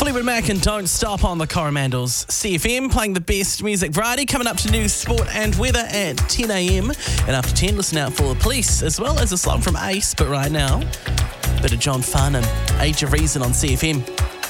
Fleetwood Mac and Don't Stop on the Coromandels. CFM playing the best music variety, coming up to news, sport and weather at 10 a.m. And after 10, listen out for the police, as well as a slump from Ace. But right now, bit of John Farnham, Age of Reason on CFM.